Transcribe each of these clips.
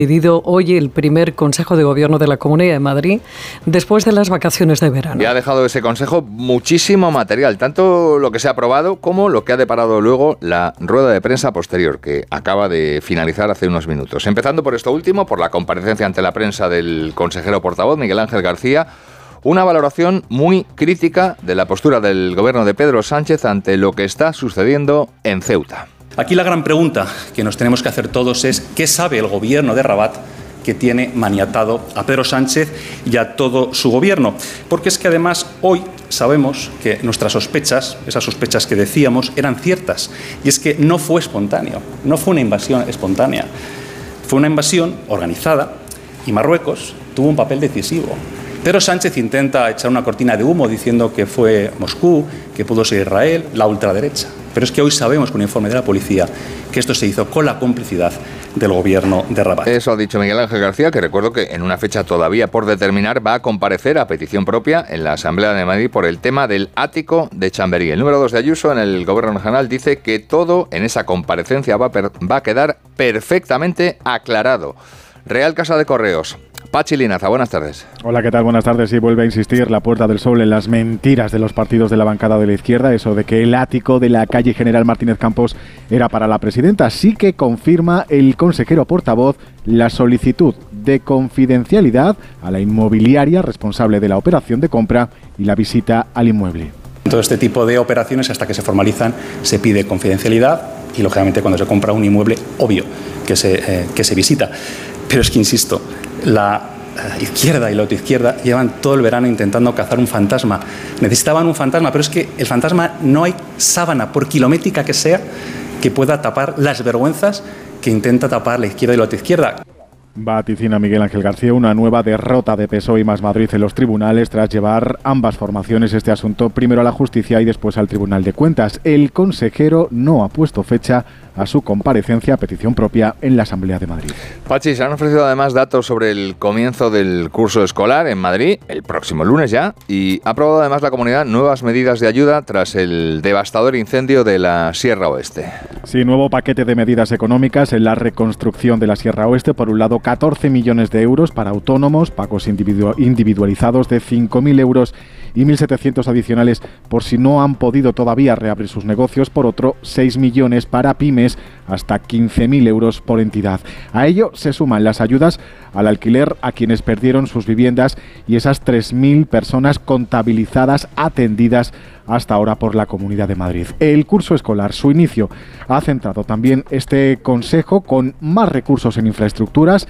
Decidido hoy el primer Consejo de Gobierno de la Comunidad de Madrid después de las vacaciones de verano. Y ha dejado ese Consejo muchísimo material, tanto lo que se ha aprobado como lo que ha deparado luego la rueda de prensa posterior, que acaba de finalizar hace unos minutos. Empezando por esto último, por la comparecencia ante la prensa del consejero portavoz, Miguel Ángel García, una valoración muy crítica de la postura del gobierno de Pedro Sánchez ante lo que está sucediendo en Ceuta. Aquí la gran pregunta que nos tenemos que hacer todos es ¿qué sabe el gobierno de Rabat que tiene maniatado a Pedro Sánchez y a todo su gobierno? Porque es que además hoy sabemos que nuestras sospechas, esas sospechas que decíamos, eran ciertas. Y es que no fue espontáneo, no fue una invasión espontánea. Fue una invasión organizada y Marruecos tuvo un papel decisivo. Pedro Sánchez intenta echar una cortina de humo diciendo que fue Moscú, que pudo ser Israel, la ultraderecha. Pero es que hoy sabemos con un informe de la policía que esto se hizo con la complicidad del gobierno de Rabat. Eso ha dicho Miguel Ángel García, que recuerdo que en una fecha todavía por determinar va a comparecer a petición propia en la Asamblea de Madrid por el tema del ático de Chamberí. El número 2 de Ayuso en el Gobierno Regional dice que todo en esa comparecencia va a quedar perfectamente aclarado. Real Casa de Correos. Pachi Linaza, buenas tardes. Hola, ¿qué tal? Buenas tardes. Y vuelve a insistir la Puerta del Sol en las mentiras de los partidos de la bancada de la izquierda, eso de que el ático de la calle General Martínez Campos era para la presidenta. Sí que confirma el consejero portavoz la solicitud de confidencialidad a la inmobiliaria responsable de la operación de compra y la visita al inmueble. Todo este tipo de operaciones, hasta que se formalizan, se pide confidencialidad y, lógicamente, cuando se compra un inmueble, obvio que se visita. Pero es que, insisto, la izquierda y la autoizquierda llevan todo el verano intentando cazar un fantasma. Necesitaban un fantasma, pero es que el fantasma no hay sábana, por kilométrica que sea, que pueda tapar las vergüenzas que intenta tapar la izquierda y la autoizquierda. Vaticina Miguel Ángel García una nueva derrota de PSOE y Más Madrid en los tribunales tras llevar ambas formaciones este asunto primero a la justicia y después al Tribunal de Cuentas. El consejero no ha puesto fecha a su comparecencia a petición propia en la Asamblea de Madrid. Pachi, se han ofrecido además datos sobre el comienzo del curso escolar en Madrid, el próximo lunes ya, y ha aprobado además la comunidad nuevas medidas de ayuda tras el devastador incendio de la Sierra Oeste. Sí, nuevo paquete de medidas económicas en la reconstrucción de la Sierra Oeste. Por un lado, 14 millones de euros para autónomos, pagos individualizados de 5.000 euros y 1.700 adicionales por si no han podido todavía reabrir sus negocios. Por otro, 6 millones para pymes, hasta 15.000 euros por entidad. A ello se suman las ayudas al alquiler a quienes perdieron sus viviendas y esas 3.000 personas contabilizadas, atendidas hasta ahora por la Comunidad de Madrid. El curso escolar, su inicio, ha centrado también este consejo con más recursos en infraestructuras,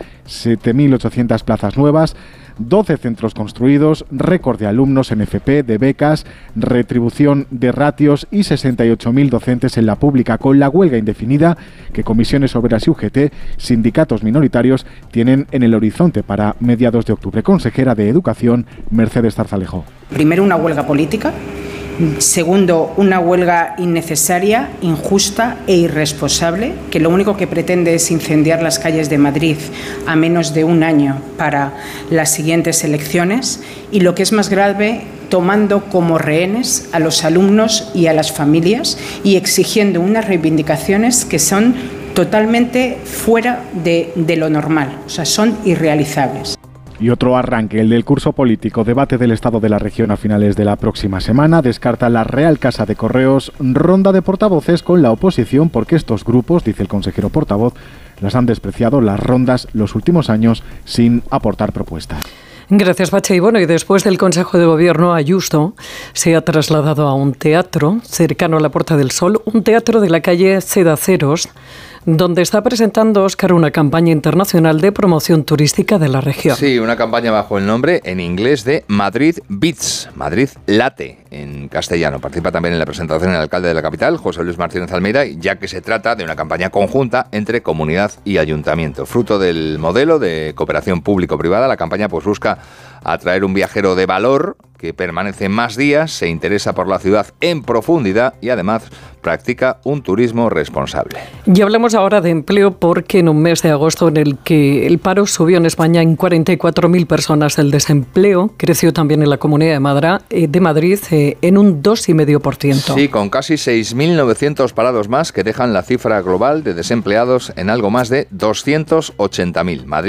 7.800 plazas nuevas, 12 centros construidos, récord de alumnos en FP, de becas, retribución de ratios y 68.000 docentes en la pública, con la huelga indefinida que Comisiones Obreras y UGT, sindicatos minoritarios, tienen en el horizonte para mediados de octubre. Consejera de Educación, Mercedes Zarzalejo. Primero, una huelga política. Segundo, una huelga innecesaria, injusta e irresponsable, que lo único que pretende es incendiar las calles de Madrid a menos de un año para las siguientes elecciones. Y lo que es más grave, tomando como rehenes a los alumnos y a las familias y exigiendo unas reivindicaciones que son totalmente fuera de lo normal, o sea, son irrealizables. Y otro arranque, el del curso político, debate del estado de la región a finales de la próxima semana. Descarta la Real Casa de Correos ronda de portavoces con la oposición porque estos grupos, dice el consejero portavoz, las han despreciado las rondas los últimos años sin aportar propuestas. Gracias, Pachi. Y bueno, y después del Consejo de Gobierno, Ayuso se ha trasladado a un teatro cercano a la Puerta del Sol, un teatro de la calle Cedaceros, donde está presentando Óscar una campaña internacional de promoción turística de la región. Sí, una campaña bajo el nombre en inglés de Madrid Beats, Madrid Late en castellano. Participa también en la presentación el alcalde de la capital, José Luis Martínez Almeida, ya que se trata de una campaña conjunta entre comunidad y ayuntamiento. Fruto del modelo de cooperación público-privada, la campaña pues busca atraer un viajero de valor que permanece más días, se interesa por la ciudad en profundidad y además practica un turismo responsable. Y hablamos ahora de empleo porque en un mes de agosto en el que el paro subió en España en 44.000 personas, el desempleo creció también en la Comunidad de Madrid en un 2,5%. Sí, con casi 6.900 parados más que dejan la cifra global de desempleados en algo más de 280.000. Madrid